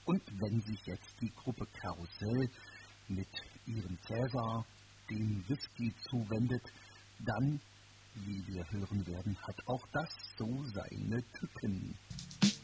Und wenn sich jetzt die Gruppe Karussell mit ihrem Cäsar dem Whisky zuwendet, dann, wie wir hören werden, hat auch das so seine Tücken.